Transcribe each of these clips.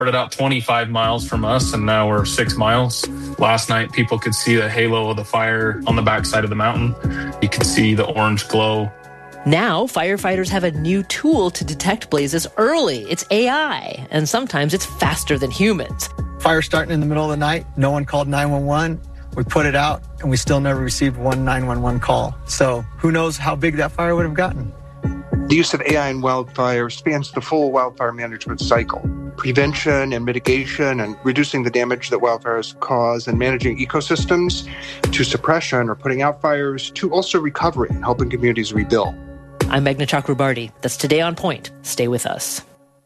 Started out 25 miles from us, and now we're 6 miles. Last night, people could see the halo of the fire on the backside of the mountain. You could see the orange glow. Now, firefighters have a new tool to detect blazes early. It's AI, and sometimes it's faster than humans. Fire starting in the middle of the night, no one called 911. We put it out, and we still never received one 911 call. So who knows how big that fire would have gotten. The use of AI in wildfire spans the full wildfire management cycle. Prevention and mitigation and reducing the damage that wildfires cause and managing ecosystems, to suppression or putting out fires, to also recovery and helping communities rebuild. I'm Meghna Chakrabarti. That's Today on Point. Stay with us.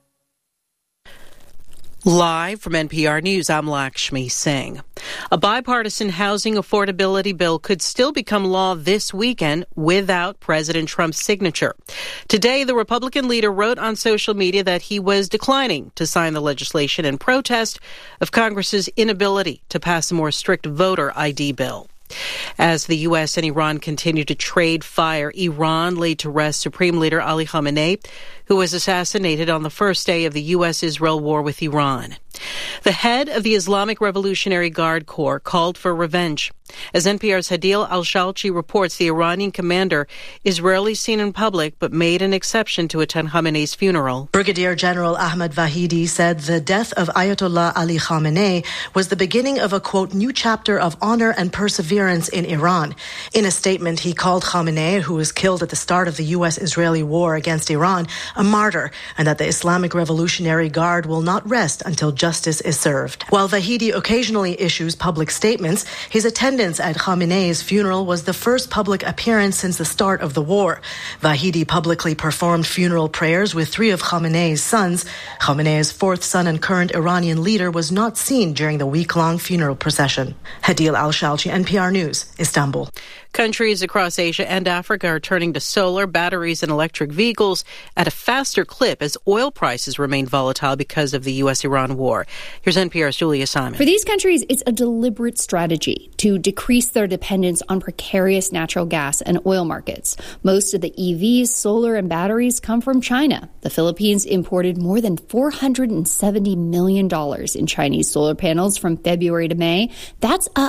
Live from NPR News, I'm Lakshmi Singh. A bipartisan housing affordability bill could still become law this weekend without President Trump's signature. Today, the Republican leader wrote on social media that he was declining to sign the legislation in protest of Congress's inability to pass a more strict voter ID bill. As the U.S. and Iran continue to trade fire, Iran laid to rest Supreme Leader Ali Khamenei, who was assassinated on the first day of the U.S.-Israel war with Iran. The head of the Islamic Revolutionary Guard Corps called for revenge. As NPR's Hadil Al-Shalchi reports, the Iranian commander is rarely seen in public, but made an exception to attend Khamenei's funeral. Brigadier General Ahmad Vahidi said the death of Ayatollah Ali Khamenei was the beginning of a, quote, new chapter of honor and perseverance in Iran. In a statement, he called Khamenei, who was killed at the start of the U.S.-Israeli war against Iran, a martyr, and that the Islamic Revolutionary Guard will not rest until justice is served. While Vahidi occasionally issues public statements, his attendance at Khamenei's funeral was the first public appearance since the start of the war. Vahidi publicly performed funeral prayers with three of Khamenei's sons. Khamenei's fourth son and current Iranian leader was not seen during the week-long funeral procession. Hadil Al-Shalchi, NPR News, Istanbul. Countries across Asia and Africa are turning to solar, batteries, and electric vehicles at a faster clip as oil prices remain volatile because of the U.S.-Iran war. Here's NPR's Julia Simon. For these countries, it's a deliberate strategy to decrease their dependence on precarious natural gas and oil markets. Most of the EVs, solar, and batteries come from China. The Philippines imported more than $470 million in Chinese solar panels from February to May. That's a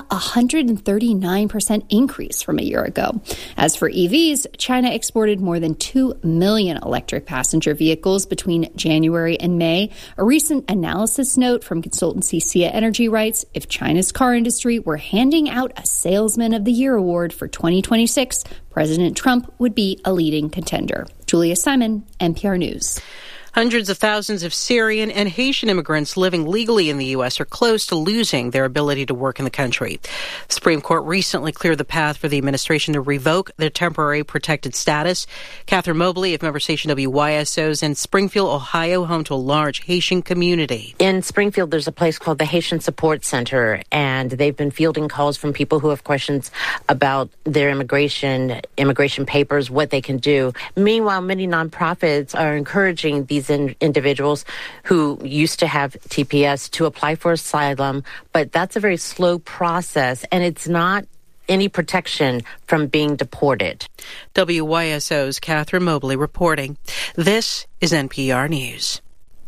139% increase from a year ago. As for EVs, China exported more than 2 million electric passenger vehicles between January and May. A recent analysis note from consultancy Sia Energy writes, if China's car industry were handing out a Salesman of the Year award for 2026, President Trump would be a leading contender. Julia Simon, NPR News. Hundreds of thousands of Syrian and Haitian immigrants living legally in the U.S. are close to losing their ability to work in the country. The Supreme Court recently cleared the path for the administration to revoke their temporary protected status. Catherine Mobley of member station WYSO is in Springfield, Ohio, home to a large Haitian community. In Springfield, there's a place called the Haitian Support Center, and they've been fielding calls from people who have questions about their immigration papers, what they can do. Meanwhile, many nonprofits are encouraging these individuals who used to have TPS to apply for asylum, but that's a very slow process, and it's not any protection from being deported. WYSO's Catherine Mobley reporting. This is NPR News.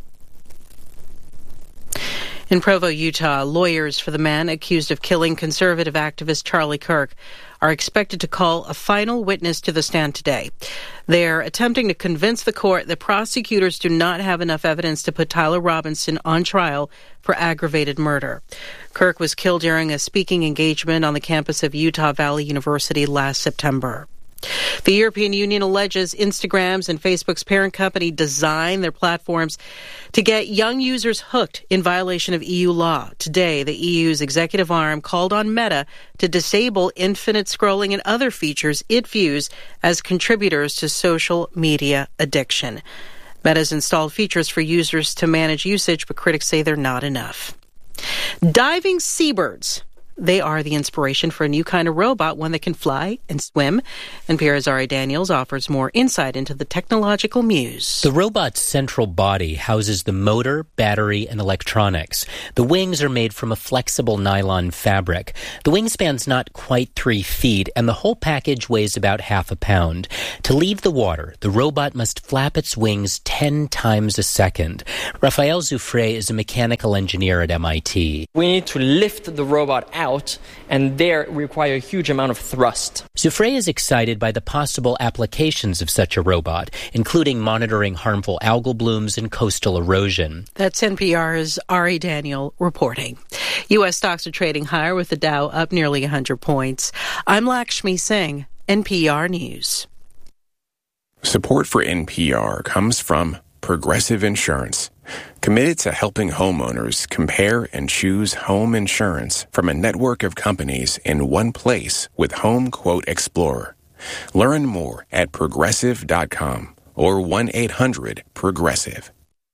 In Provo, Utah, lawyers for the man accused of killing conservative activist Charlie Kirk are expected to call a final witness to the stand today. They're attempting to convince the court that prosecutors do not have enough evidence to put Tyler Robinson on trial for aggravated murder. Kirk was killed during a speaking engagement on the campus of Utah Valley University last September. The European Union alleges Instagram's and Facebook's parent company designed their platforms to get young users hooked in violation of EU law. Today, the EU's executive arm called on Meta to disable infinite scrolling and other features it views as contributors to social media addiction. Meta's installed features for users to manage usage, but critics say they're not enough. Diving seabirds They are the inspiration for a new kind of robot, one that can fly and swim. NPR's Ari Daniels offers more insight into the technological muse. The robot's central body houses the motor, battery, and electronics. The wings are made from a flexible nylon fabric. The wingspan's not quite 3 feet, and the whole package weighs about half a pound. To leave the water, the robot must flap its wings 10 times a second. Raphael Zoufré is a mechanical engineer at MIT. We need to lift the robot out, and there require a huge amount of thrust. Zoufré is excited by the possible applications of such a robot, including monitoring harmful algal blooms and coastal erosion. That's NPR's Ari Daniel reporting. U.S. stocks are trading higher with the Dow up nearly 100 points. I'm Lakshmi Singh, NPR News. Support for NPR comes from Progressive Insurance, committed to helping homeowners compare and choose home insurance from a network of companies in one place with Home Quote Explorer. Learn more at progressive.com or 1-800-PROGRESSIVE.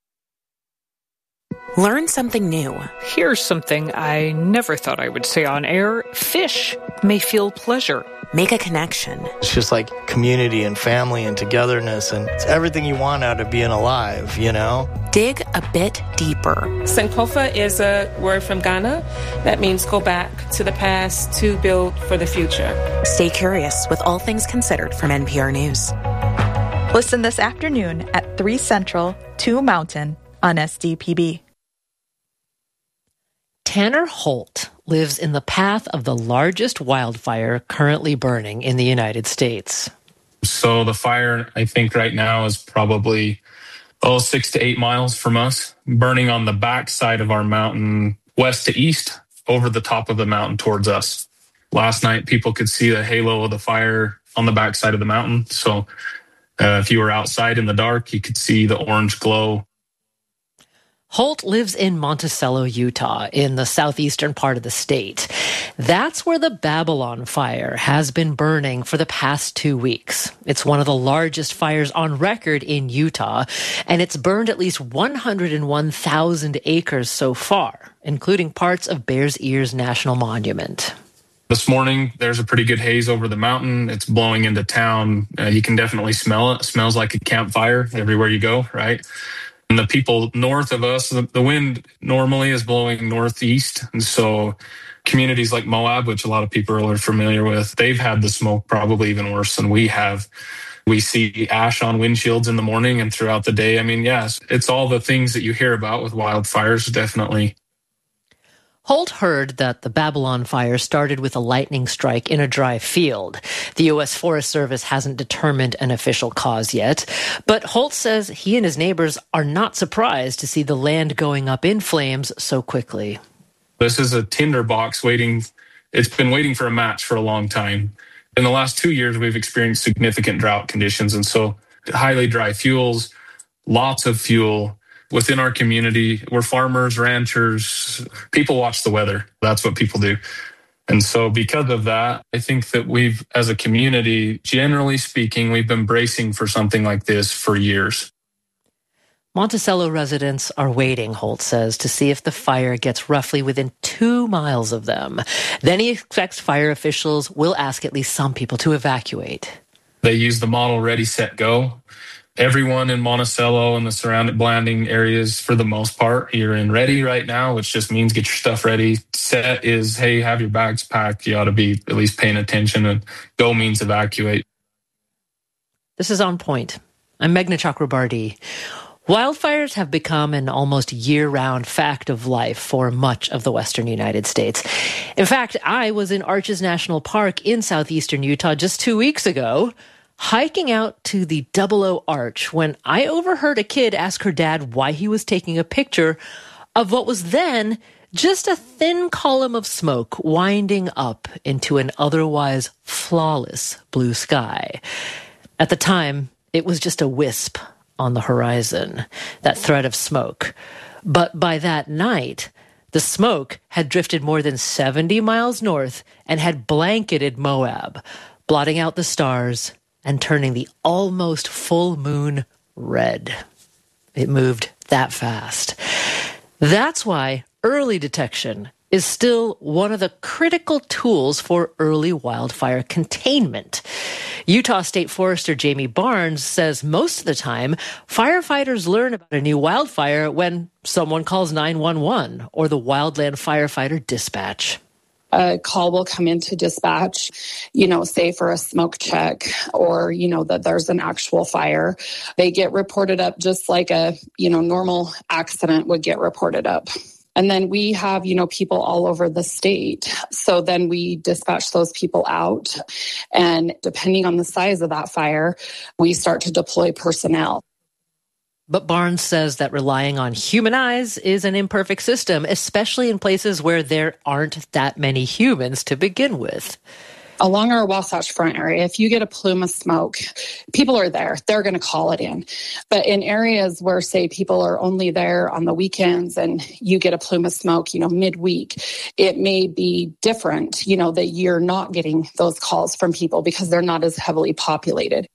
Learn something new. Here's something I never thought I would say on air. Fish may feel pleasure. Make a connection. It's just like community and family and togetherness, and it's everything you want out of being alive, you know? Dig a bit deeper. Sankofa is a word from Ghana that means go back to the past to build for the future. Stay curious with All Things Considered from NPR News. Listen this afternoon at 3 Central, 2 Mountain on SDPB. Tanner Holt lives in the path of the largest wildfire currently burning in the United States. So the fire, I think right now is probably 6 to 8 miles from us, burning on the backside of our mountain, west to east, over the top of the mountain towards us. Last night, people could see the halo of the fire on the backside of the mountain. So if you were outside in the dark, you could see the orange glow. Holt lives in Monticello, Utah, in the southeastern part of the state. That's where the Babylon fire has been burning for the past 2 weeks. It's one of the largest fires on record in Utah, and it's burned at least 101,000 acres so far, including parts of Bears Ears National Monument. This morning, there's a pretty good haze over the mountain. It's blowing into town. You can definitely smell it. It smells like a campfire everywhere you go, right? And the people north of us, the wind normally is blowing northeast. And so communities like Moab, which a lot of people are familiar with, they've had the smoke probably even worse than we have. We see ash on windshields in the morning and throughout the day. I mean, yes, it's all the things that you hear about with wildfires, definitely. Holt heard that the Babylon fire started with a lightning strike in a dry field. The U.S. Forest Service hasn't determined an official cause yet, but Holt says he and his neighbors are not surprised to see the land going up in flames so quickly. This is a tinderbox waiting. It's been waiting for a match for a long time. In the last 2 years, we've experienced significant drought conditions, and so highly dry fuels, lots of fuel. Within our community, we're farmers, ranchers. People watch the weather. That's what people do. And so because of that, I think that we've, as a community, generally speaking, we've been bracing for something like this for years. Monticello residents are waiting, Holt says, to see if the fire gets roughly within 2 miles of them. Then he expects fire officials will ask at least some people to evacuate. They use the model ready, set, go. Everyone in Monticello and the surrounding Blanding areas, for the most part, you're in ready right now, which just means get your stuff ready. Set is, hey, have your bags packed. You ought to be at least paying attention. And go means evacuate. This is On Point. I'm Meghna Chakrabarti. Wildfires have become an almost year-round fact of life for much of the western United States. In fact, I was in Arches National Park in southeastern Utah just 2 weeks ago, hiking out to the Double O Arch when I overheard a kid ask her dad why he was taking a picture of what was then just a thin column of smoke winding up into an otherwise flawless blue sky. At the time, it was just a wisp on the horizon, that thread of smoke. But by that night, the smoke had drifted more than 70 miles north and had blanketed Moab, blotting out the stars and turning the almost full moon red. It moved that fast. That's why early detection is still one of the critical tools for early wildfire containment. Utah State Forester Jamie Barnes says most of the time, firefighters learn about a new wildfire when someone calls 911 or the Wildland Firefighter Dispatch. A call will come into dispatch, say for a smoke check or, that there's an actual fire. They get reported up just like a, normal accident would get reported up. And then we have, people all over the state. So then we dispatch those people out. And depending on the size of that fire, we start to deploy personnel. But Barnes says that relying on human eyes is an imperfect system, especially in places where there aren't that many humans to begin with. Along our Wasatch Front area, if you get a plume of smoke, people are there. They're going to call it in. But in areas where, say, people are only there on the weekends and you get a plume of smoke, midweek, it may be different, that you're not getting those calls from people because they're not as heavily populated.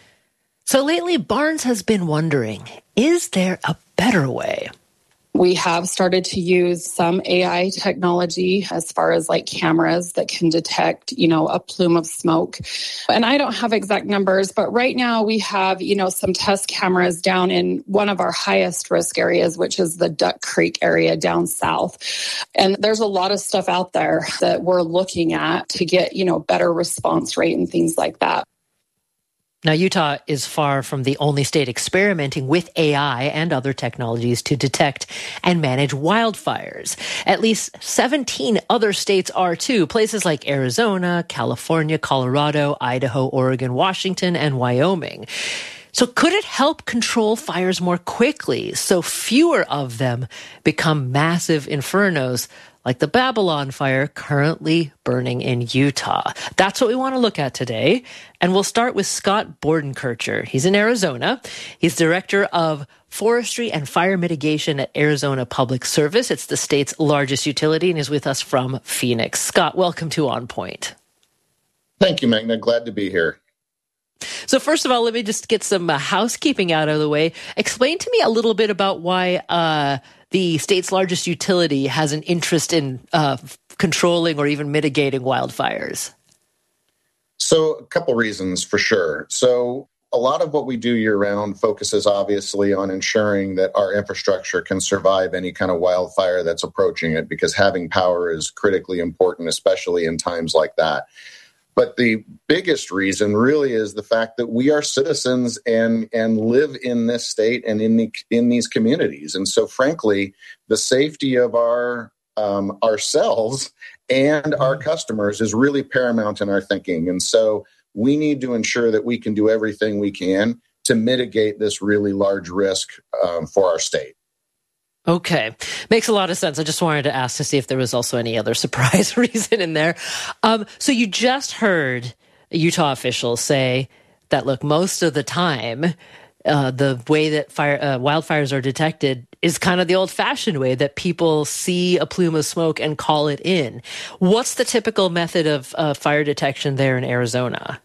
So lately, Barnes has been wondering, is there a better way? We have started to use some AI technology as far as like cameras that can detect, a plume of smoke. And I don't have exact numbers, but right now we have, some test cameras down in one of our highest risk areas, which is the Duck Creek area down south. And there's a lot of stuff out there that we're looking at to get, better response rate and things like that. Now, Utah is far from the only state experimenting with AI and other technologies to detect and manage wildfires. At least 17 other states are too, places like Arizona, California, Colorado, Idaho, Oregon, Washington, and Wyoming. So could it help control fires more quickly so fewer of them become massive infernos like the Babylon fire currently burning in Utah? That's what we want to look at today. And we'll start with Scott Bordenkircher. He's in Arizona. He's director of forestry and fire mitigation at Arizona Public Service. It's the state's largest utility and is with us from Phoenix. Scott, welcome to On Point. Thank you, Magna. Glad to be here. So first of all, let me just get some housekeeping out of the way. Explain to me a little bit about why the state's largest utility has an interest in controlling or even mitigating wildfires. So a couple reasons for sure. So a lot of what we do year-round focuses obviously on ensuring that our infrastructure can survive any kind of wildfire that's approaching it, because having power is critically important, especially in times like that. But the biggest reason really is the fact that we are citizens and live in this state and in these communities. And so, frankly, the safety of ourselves and our customers is really paramount in our thinking. And so we need to ensure that we can do everything we can to mitigate this really large risk for our state. Okay. Makes a lot of sense. I just wanted to ask to see if there was also any other surprise reason in there. So you just heard Utah officials say that, look, most of the time, the way that wildfires are detected is kind of the old-fashioned way, that people see a plume of smoke and call it in. What's the typical method of fire detection there in Arizona?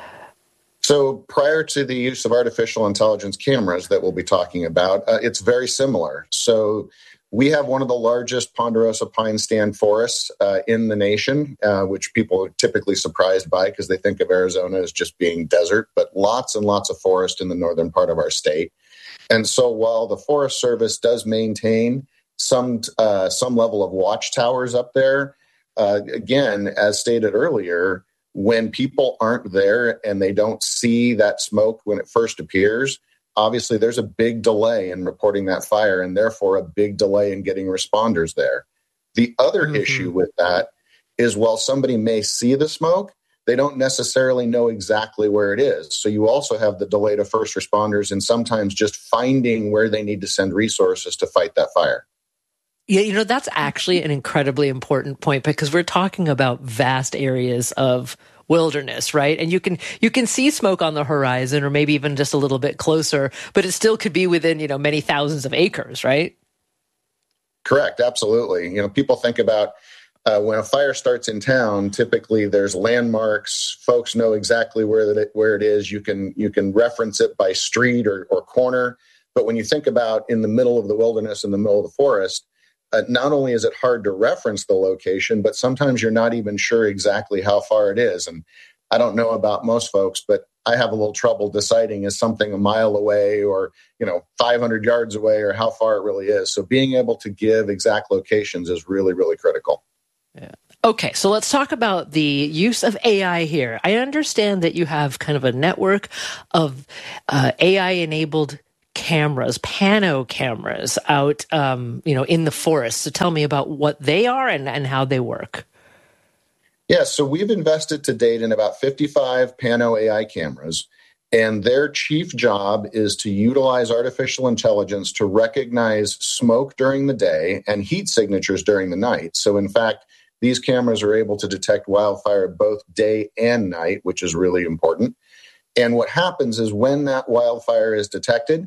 So prior to the use of artificial intelligence cameras that we'll be talking about, it's very similar. So we have one of the largest ponderosa pine stand forests in the nation, which people are typically surprised by because they think of Arizona as just being desert, but lots and lots of forest in the northern part of our state. And so while the Forest Service does maintain some level of watchtowers up there, again, as stated earlier, when people aren't there and they don't see that smoke when it first appears, obviously there's a big delay in reporting that fire and therefore a big delay in getting responders there. The other issue with that is while somebody may see the smoke, they don't necessarily know exactly where it is. So you also have the delay to first responders and sometimes just finding where they need to send resources to fight that fire. Yeah, that's actually an incredibly important point because we're talking about vast areas of wilderness, right? And you can see smoke on the horizon or maybe even just a little bit closer, but it still could be within, many thousands of acres, right? Correct. Absolutely. People think about when a fire starts in town, typically there's landmarks. Folks know exactly where it is. You can reference it by street or corner. But when you think about in the middle of the wilderness, in the middle of the forest, not only is it hard to reference the location, but sometimes you're not even sure exactly how far it is. And I don't know about most folks, but I have a little trouble deciding is something a mile away or, 500 yards away or how far it really is. So being able to give exact locations is really, really critical. Yeah. Okay, so let's talk about the use of AI here. I understand that you have kind of a network of AI-enabled cameras, pano cameras out, in the forest. So tell me about what they are and how they work. Yeah, so we've invested to date in about 55 pano AI cameras, and their chief job is to utilize artificial intelligence to recognize smoke during the day and heat signatures during the night. So in fact, these cameras are able to detect wildfire both day and night, which is really important. And what happens is when that wildfire is detected,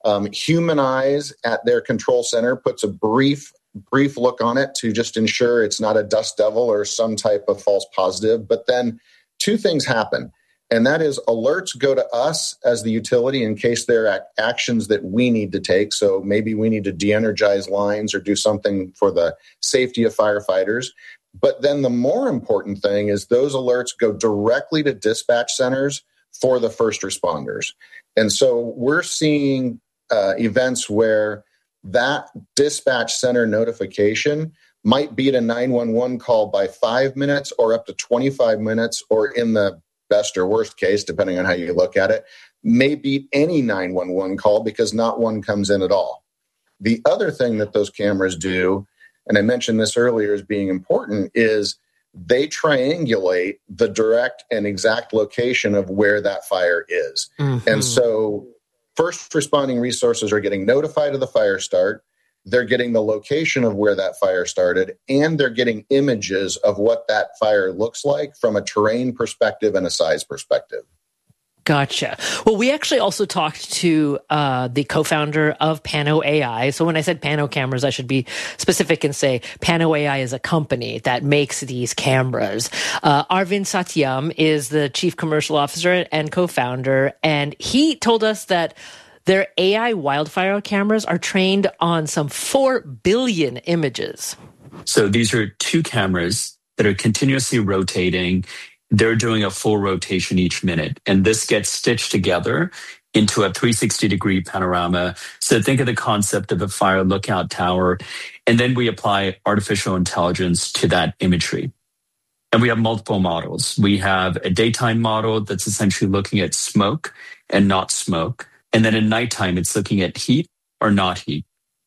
human eyes at their control center puts a brief look on it to just ensure it's not a dust devil or some type of false positive. But then two things happen, and that is alerts go to us as the utility in case there are actions that we need to take. So maybe we need to de-energize lines or do something for the safety of firefighters. But then the more important thing is those alerts go directly to dispatch centers for the first responders. And so we're seeing events where that dispatch center notification might beat a 911 call by 5 minutes or up to 25 minutes, or in the best or worst case, depending on how you look at it, may beat any 911 call because not one comes in at all. The other thing that those cameras do, and I mentioned this earlier as being important, is they triangulate the direct and exact location of where that fire is. Mm-hmm. And so first responding resources are getting notified of the fire start, they're getting the location of where that fire started, and they're getting images of what that fire looks like from a terrain perspective and a size perspective. Gotcha. Well, we actually also talked to the co-founder of Pano AI. So when I said Pano cameras, I should be specific and say Pano AI is a company that makes these cameras. Arvind Satyam is the chief commercial officer and co-founder, and he told us that their AI wildfire cameras are trained on some 4 billion images. So these are two cameras that are continuously rotating. They're doing a full rotation each minute, and this gets stitched together into a 360-degree panorama. So think of the concept of a fire lookout tower, and then we apply artificial intelligence to that imagery. And we have multiple models. We have a daytime model that's essentially looking at smoke and not smoke. And then at nighttime, it's looking at heat or not heat.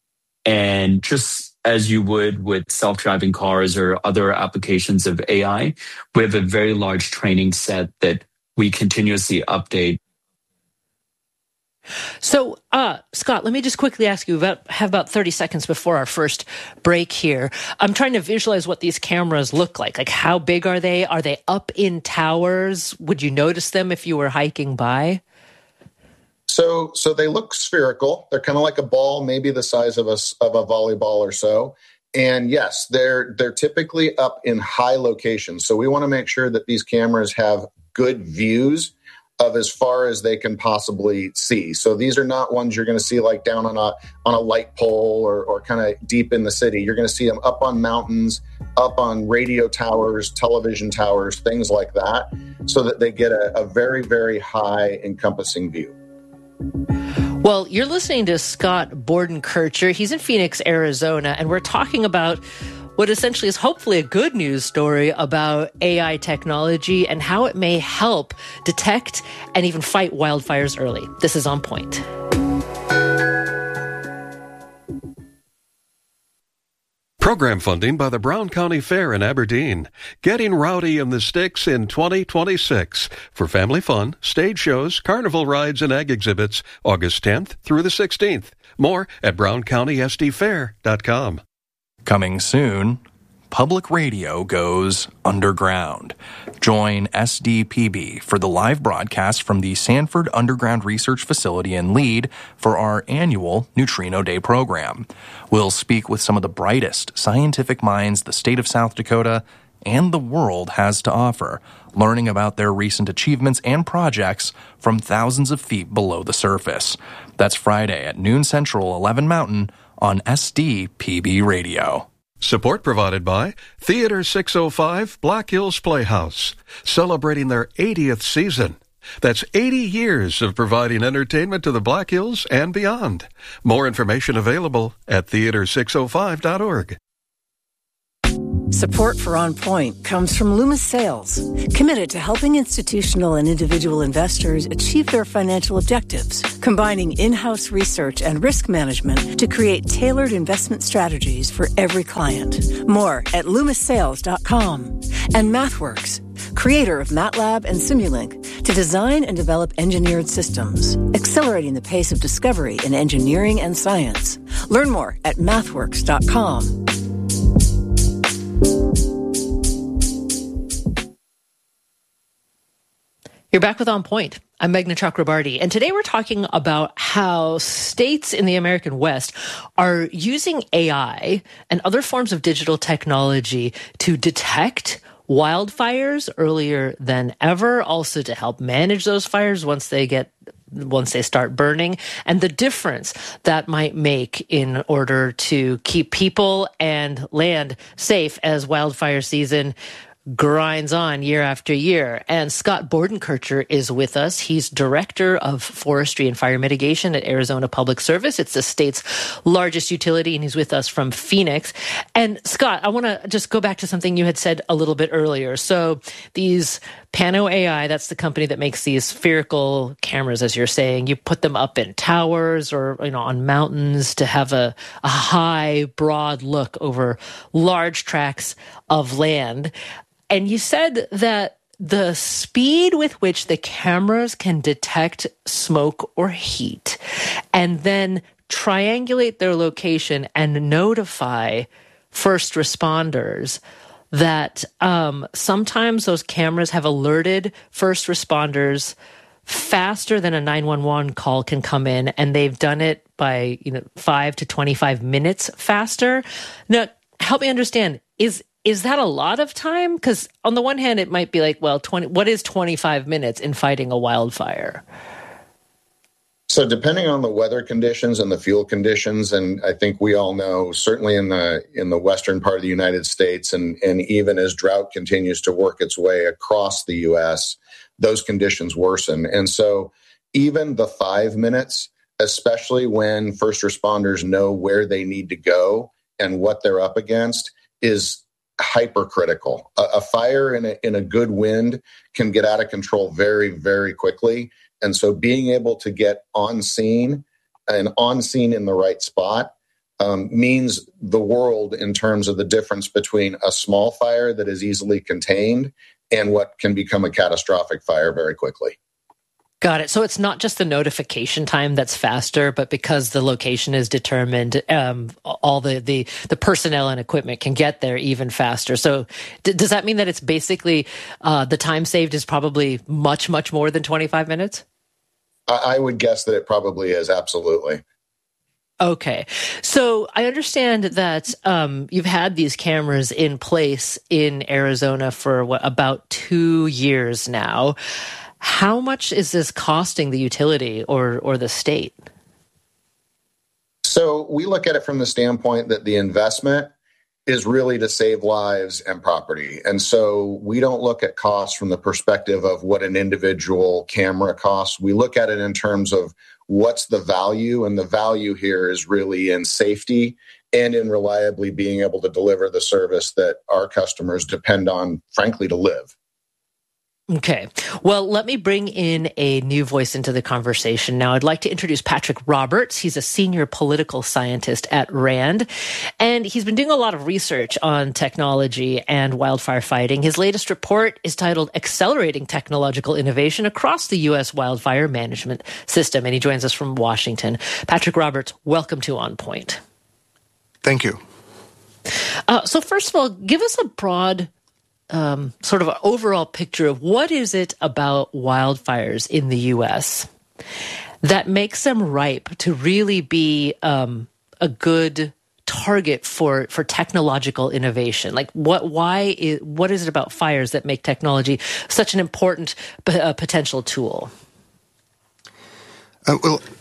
And just as you would with self-driving cars or other applications of AI, we have a very large training set that we continuously update. So, Scott, let me just quickly ask you, have about 30 seconds before our first break here. I'm trying to visualize what these cameras look like. Like, how big are they? Are they up in towers? Would you notice them if you were hiking by? So they look spherical. They're kind of like a ball, maybe the size of a volleyball or so. And yes, they're typically up in high locations. So we want to make sure that these cameras have good views of as far as they can possibly see. So these are not ones you're going to see like down on a light pole or kind of deep in the city. You're going to see them up on mountains, up on radio towers, television towers, things like that, so that they get a very, very high encompassing view. Well, you're listening to Scott Bordenkircher. He's in Phoenix, Arizona, and we're talking about what essentially is hopefully a good news story about AI technology and how it may help detect and even fight wildfires early. This is On Point. Program funding by the Brown County Fair in Aberdeen. Getting rowdy in the sticks in 2026 for family fun, stage shows, carnival rides, and egg exhibits, August 10th through the 16th. More at browncountysdfair.com. Coming soon, public radio goes underground. Join SDPB for the live broadcast from the Sanford Underground Research Facility in Lead for our annual Neutrino Day program. We'll speak with some of the brightest scientific minds the state of South Dakota and the world has to offer, learning about their recent achievements and projects from thousands of feet below the surface. That's Friday at noon Central, 11 Mountain, on SDPB Radio. Support provided by Theater 605 Black Hills Playhouse, celebrating their 80th season. That's 80 years of providing entertainment to the Black Hills and beyond. More information available at theater605.org. Support for On Point comes from Loomis Sales, committed to helping institutional and individual investors achieve their financial objectives, combining in-house research and risk management to create tailored investment strategies for every client. More at LoomisSales.com. And MathWorks, creator of MATLAB and Simulink, to design and develop engineered systems, accelerating the pace of discovery in engineering and science. Learn more at MathWorks.com. You're back with On Point. I'm Meghna Chakrabarty, and today we're talking about how states in the American West are using AI and other forms of digital technology to detect wildfires earlier than ever, also to help manage those fires once they start burning, and the difference that might make in order to keep people and land safe as wildfire season grinds on year after year. And Scott Bordenkircher is with us. He's Director of Forestry and Fire Mitigation at Arizona Public Service. It's the state's largest utility, and he's with us from Phoenix. And Scott, I want to just go back to something you had said a little bit earlier. So these Pano AI, that's the company that makes these spherical cameras, as you're saying. You put them up in towers or on mountains to have a high, broad look over large tracts of land. And you said that the speed with which the cameras can detect smoke or heat and then triangulate their location and notify first responders that sometimes those cameras have alerted first responders faster than a 911 call can come in, and they've done it by 5 to 25 minutes faster. Now, help me understand, is that a lot of time? Because on the one hand, it might be like, well, what is 25 minutes in fighting a wildfire? So depending on the weather conditions and the fuel conditions, and I think we all know, certainly in the western part of the United States, and even as drought continues to work its way across the U.S., those conditions worsen. And so even the 5 minutes, especially when first responders know where they need to go and what they're up against, is hypercritical. A fire in a good wind can get out of control very, very quickly. And so being able to get on scene in the right spot means the world in terms of the difference between a small fire that is easily contained and what can become a catastrophic fire very quickly. Got it. So it's not just the notification time that's faster, but because the location is determined, all the personnel and equipment can get there even faster. So does that mean that it's basically the time saved is probably much, much more than 25 minutes? I would guess that it probably is, absolutely. Okay. So I understand that you've had these cameras in place in Arizona for about 2 years now. How much is this costing the utility or the state? So we look at it from the standpoint that the investment is really to save lives and property. And so we don't look at costs from the perspective of what an individual camera costs. We look at it in terms of what's the value, and the value here is really in safety and in reliably being able to deliver the service that our customers depend on, frankly, to live. Okay. Well, let me bring in a new voice into the conversation now. I'd like to introduce Patrick Roberts. He's a senior political scientist at RAND, and he's been doing a lot of research on technology and wildfire fighting. His latest report is titled Accelerating Technological Innovation Across the U.S. Wildfire Management System, and he joins us from Washington. Patrick Roberts, welcome to On Point. Thank you. So first of all, give us a broad sort of an overall picture of what is it about wildfires in the U.S. that makes them ripe to really be a good target for technological innovation? Like, what is it about fires that make technology such an important potential tool? Well,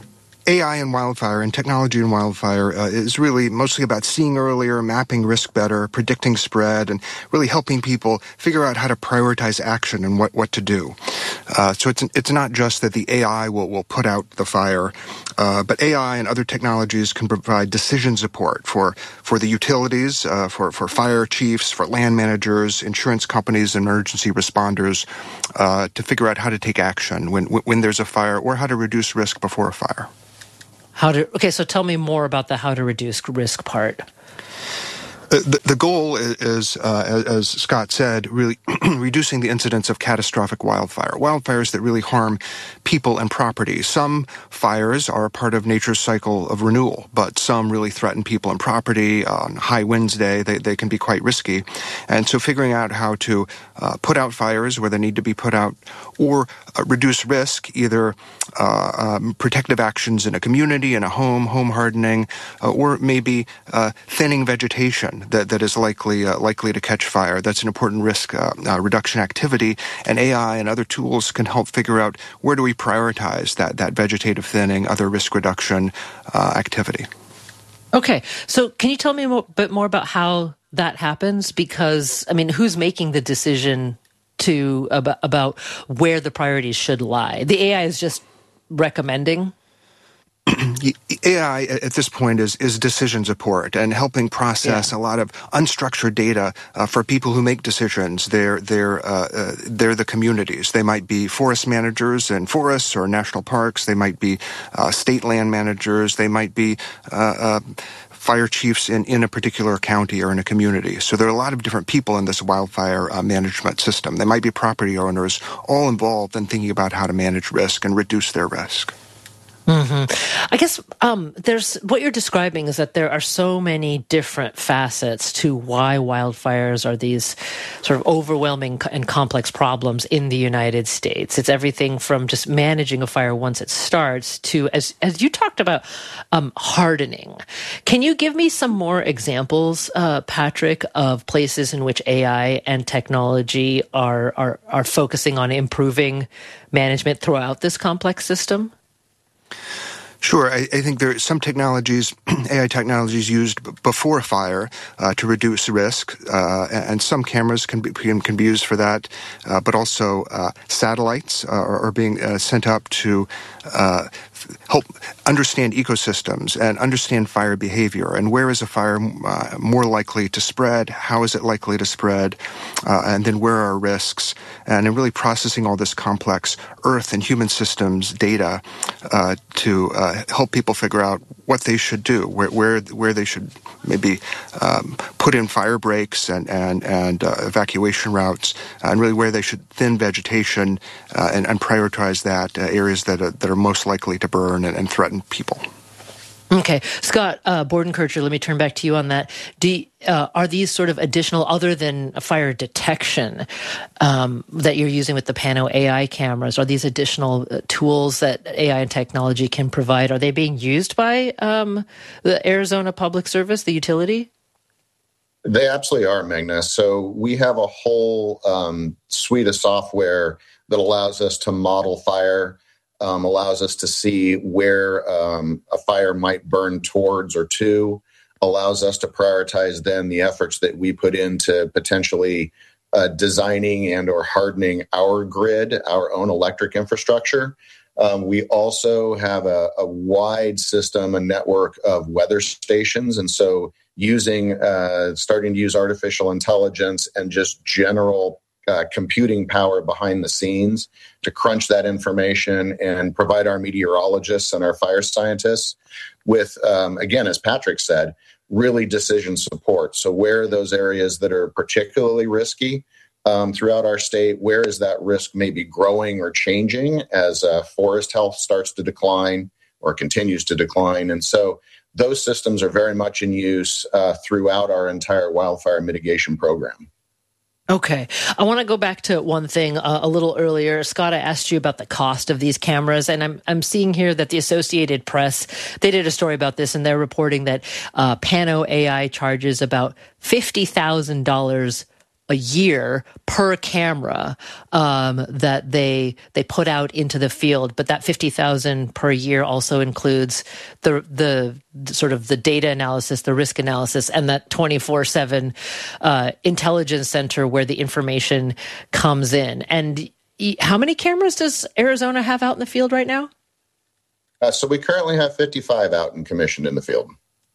AI in wildfire and technology in wildfire is really mostly about seeing earlier, mapping risk better, predicting spread, and really helping people figure out how to prioritize action and what to do. So it's not just that the AI will put out the fire, but AI and other technologies can provide decision support for the utilities, for fire chiefs, for land managers, insurance companies, and emergency responders to figure out how to take action when there's a fire or how to reduce risk before a fire. So tell me more about the how to reduce risk part. The goal is, as Scott said, really reducing the incidence of catastrophic wildfires that really harm people and property. Some fires are a part of nature's cycle of renewal, but some really threaten people and property. On high winds day, they can be quite risky. And so figuring out how to put out fires where they need to be put out or reduce risk, either protective actions in a community, in a home hardening, or maybe thinning vegetation that is likely to catch fire. That's an important risk reduction activity, and AI and other tools can help figure out where do we prioritize that vegetative thinning, other risk reduction activity. Okay, so can you tell me a bit more about how that happens? Because, I mean, who's making the decision about where the priorities should lie? The AI is just recommending? AI at this point is decision support and helping process a lot of unstructured data for people who make decisions. They're the communities. They might be forest managers in forests or national parks. They might be state land managers. They might be fire chiefs in a particular county or in a community. So there are a lot of different people in this wildfire management system. They might be property owners, all involved in thinking about how to manage risk and reduce their risk. Mm-hmm. I guess there's what you're describing is that there are so many different facets to why wildfires are these sort of overwhelming and complex problems in the United States. It's everything from just managing a fire once it starts to, as you talked about, hardening. Can you give me some more examples, Patrick, of places in which AI and technology are focusing on improving management throughout this complex system? Sure. I think there are some technologies, AI technologies used before fire to reduce risk, and some cameras can be used for that, but also satellites are being sent up to help understand ecosystems and understand fire behavior and where is a fire more likely to spread, how is it likely to spread, and then where are risks, and in really processing all this complex earth and human systems data to help people figure out what they should do, where they should maybe put in fire breaks and evacuation routes, and really where they should thin vegetation and prioritize that areas that are most likely to burn and threaten people. Okay. Scott Bordenkircher, let me turn back to you on that. Are these sort of additional, other than fire detection that you're using with the Pano AI cameras, are these additional tools that AI and technology can provide, are they being used by the Arizona Public Service, the utility? They absolutely are, Magna. So we have a whole suite of software that allows us to model fire, allows us to see where a fire might burn towards or to, allows us to prioritize then the efforts that we put into potentially designing and or hardening our grid, our own electric infrastructure. We also have a wide system, a network of weather stations. And so starting to use artificial intelligence and just general computing power behind the scenes to crunch that information and provide our meteorologists and our fire scientists with, again, as Patrick said, really decision support. So where are those areas that are particularly risky throughout our state? Where is that risk maybe growing or changing as forest health starts to decline or continues to decline? And so those systems are very much in use throughout our entire wildfire mitigation program. Okay. I want to go back to one thing a little earlier. Scott, I asked you about the cost of these cameras, and I'm seeing here that the Associated Press, they did a story about this, and they're reporting that Pano AI charges about $50,000 a year per camera that they put out into the field, but that 50,000 per year also includes the sort of the data analysis, the risk analysis, and that 24/7 intelligence center where the information comes in. And how many cameras does Arizona have out in the field right now? So we currently have 55 out and commissioned in the field.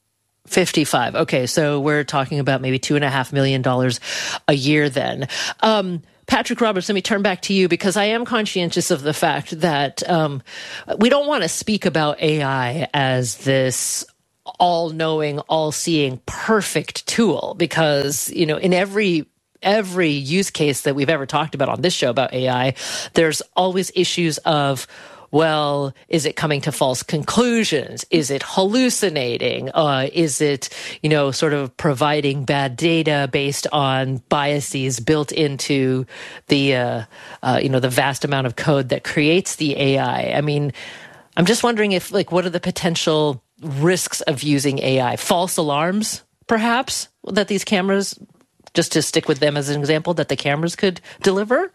55. Okay, so we're talking about maybe $2.5 million a year then. Patrick Roberts, let me turn back to you because I am conscientious of the fact that we don't want to speak about AI as this all-knowing, all-seeing, perfect tool because, you know, in every use case that we've ever talked about on this show about AI, there's always issues of, well, is it coming to false conclusions? Is it hallucinating? Is it, you know, sort of providing bad data based on biases built into the, the vast amount of code that creates the AI? I mean, I'm just wondering if, like, what are the potential risks of using AI? False alarms, perhaps, that these cameras, just to stick with them as an example, that the cameras could deliver?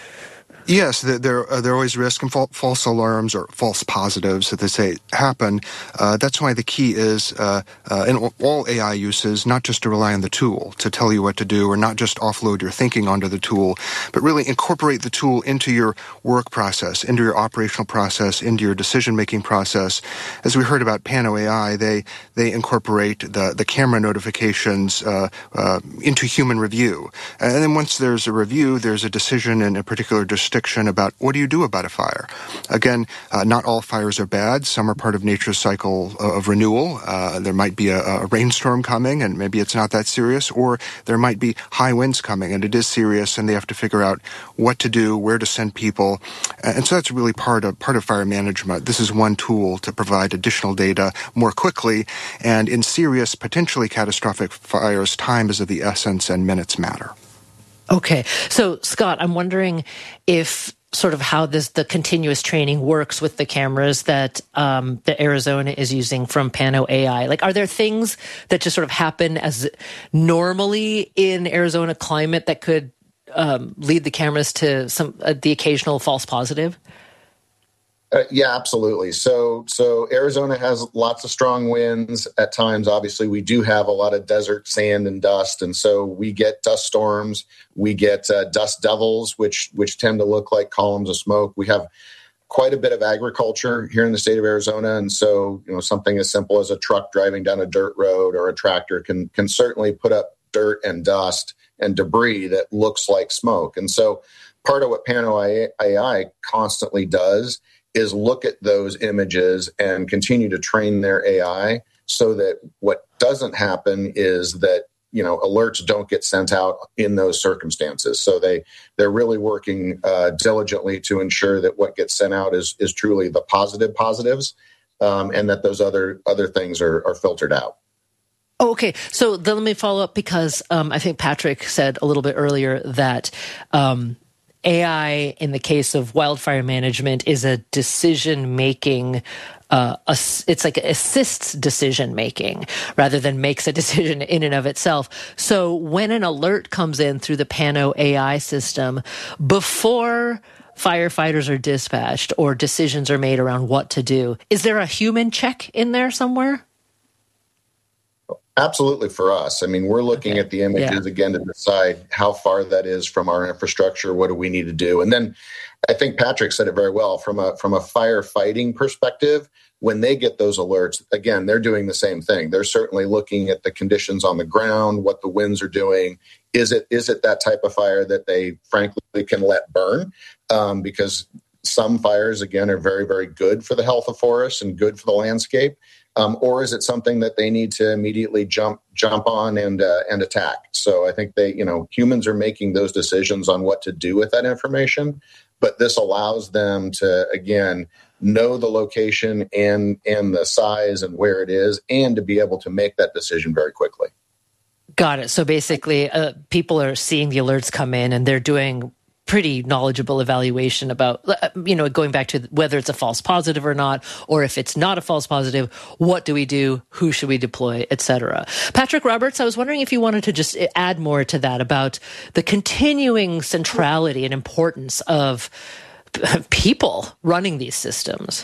Yes, there are always risks and false alarms or false positives that they say happen. That's why the key is in all AI uses, not just to rely on the tool to tell you what to do or not just offload your thinking onto the tool, but really incorporate the tool into your work process, into your operational process, into your decision-making process. As we heard about Pano AI, they incorporate the camera notifications into human review. And then once there's a review, there's a decision in a particular jurisdiction about what do you do about a fire. Again, not all fires are bad. Some are part of nature's cycle of renewal. There might be a rainstorm coming and maybe it's not that serious, or there might be high winds coming and it is serious and they have to figure out what to do, where to send people. And so that's really part of fire management. This is one tool to provide additional data more quickly, and in serious, potentially catastrophic fires, time is of the essence and minutes matter. Okay. So, Scott, I'm wondering if sort of how the continuous training works with the cameras that Arizona is using from Pano AI. Like, are there things that just sort of happen as normally in Arizona climate that could lead the cameras to the occasional false positive? Yeah, absolutely. So Arizona has lots of strong winds at times. Obviously, we do have a lot of desert sand and dust, and so we get dust storms. We get dust devils, which tend to look like columns of smoke. We have quite a bit of agriculture here in the state of Arizona, and so something as simple as a truck driving down a dirt road or a tractor can certainly put up dirt and dust and debris that looks like smoke. And so part of what Pano AI constantly does is look at those images and continue to train their AI so that what doesn't happen is that, alerts don't get sent out in those circumstances. So they're really working diligently to ensure that what gets sent out is truly the positives, and that those other things are filtered out. Oh, okay. So then let me follow up because I think Patrick said a little bit earlier that AI, in the case of wildfire management, is a decision-making, it's like assists decision-making rather than makes a decision in and of itself. So when an alert comes in through the Pano AI system, before firefighters are dispatched or decisions are made around what to do, is there a human check in there somewhere? Absolutely for us. I mean, we're looking at the images again to decide how far that is from our infrastructure. What do we need to do? And then I think Patrick said it very well from a firefighting perspective. When they get those alerts, again, they're doing the same thing. They're certainly looking at the conditions on the ground, what the winds are doing. Is it that type of fire that they frankly can let burn? Because some fires, again, are very, very good for the health of forests and good for the landscape. Or is it something that they need to immediately jump on and attack? So I think humans are making those decisions on what to do with that information, but this allows them to, again, know the location and the size and where it is, and to be able to make that decision very quickly. Got it. So basically, people are seeing the alerts come in and they're doing pretty knowledgeable evaluation about, going back to whether it's a false positive or not, or if it's not a false positive, what do we do? Who should we deploy, etc. Patrick Roberts, I was wondering if you wanted to just add more to that about the continuing centrality and importance of people running these systems.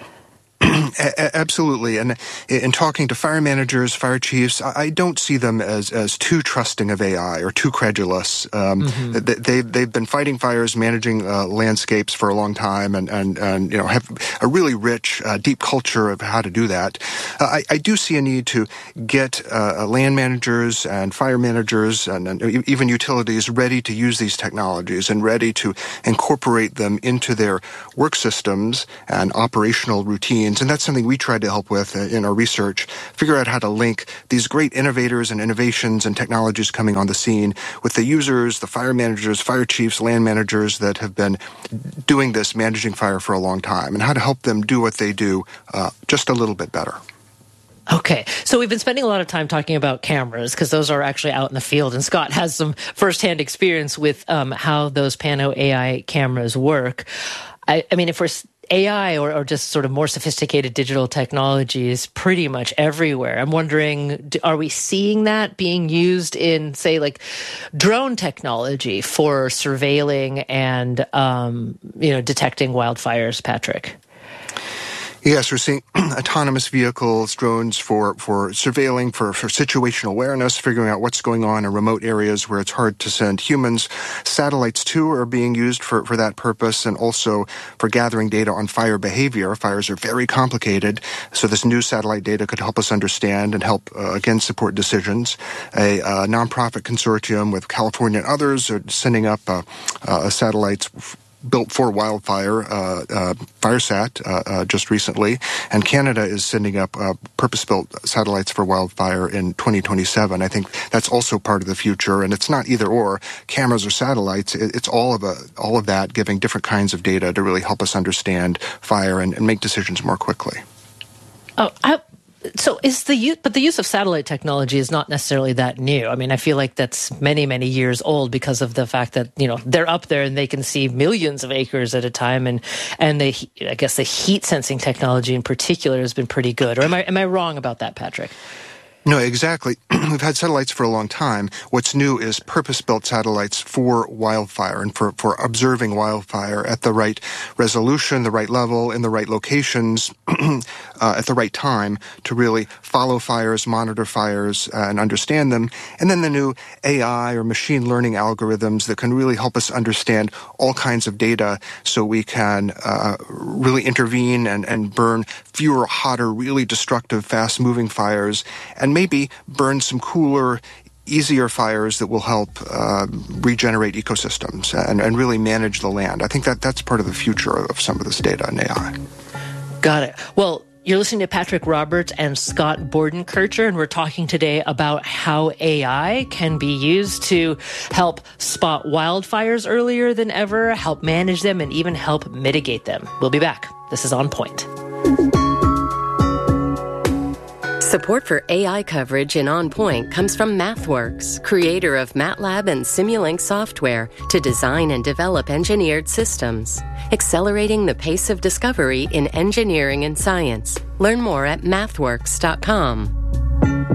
Absolutely. And in talking to fire managers, fire chiefs, I don't see them as too trusting of AI or too credulous. They've been fighting fires, managing landscapes for a long time, and have a really rich, deep culture of how to do that. I do see a need to get land managers and fire managers and even utilities ready to use these technologies and ready to incorporate them into their work systems and operational routines. And that's something we try to help with in our research, figure out how to link these great innovators and innovations and technologies coming on the scene with the users, the fire managers, fire chiefs, land managers that have been doing this, managing fire for a long time, and how to help them do what they do just a little bit better. Okay, so we've been spending a lot of time talking about cameras because those are actually out in the field, and Scott has some firsthand experience with how those Pano AI cameras work. I mean, if we're AI or just sort of more sophisticated digital technology is pretty much everywhere. I'm wondering, are we seeing that being used in, say, like drone technology for surveilling and, detecting wildfires, Patrick? Yes, we're seeing autonomous vehicles, drones for surveilling, for situational awareness, figuring out what's going on in remote areas where it's hard to send humans. Satellites, too, are being used for that purpose, and also for gathering data on fire behavior. Fires are very complicated, so this new satellite data could help us understand and help, again, support decisions. A nonprofit consortium with California and others are sending up satellites built for wildfire, FireSat, just recently. And Canada is sending up purpose-built satellites for wildfire in 2027. I think that's also part of the future. And it's not either or, cameras or satellites. It's all of that, giving different kinds of data to really help us understand fire and make decisions more quickly. So but the use of satellite technology is not necessarily that new. I mean, I feel like that's many, many years old because of the fact that, they're up there and they can see millions of acres at a time. And I guess the heat sensing technology in particular has been pretty good. Or am I wrong about that, Patrick? No, exactly. We've had satellites for a long time. What's new is purpose-built satellites for wildfire and for observing wildfire at the right resolution, the right level, in the right locations, at the right time to really follow fires, monitor fires, and understand them. And then the new AI or machine learning algorithms that can really help us understand all kinds of data so we can really intervene and burn fewer, hotter, really destructive, fast-moving fires, and maybe burn some cooler, easier fires that will help regenerate ecosystems and really manage the land. I think that's part of the future of some of this data in AI. Got it. Well, you're listening to Patrick Roberts and Scott Bordenkircher, and we're talking today about how AI can be used to help spot wildfires earlier than ever, help manage them, and even help mitigate them. We'll be back. This is On Point. Support for AI coverage in On Point comes from MathWorks, creator of MATLAB and Simulink software to design and develop engineered systems, accelerating the pace of discovery in engineering and science. Learn more at mathworks.com.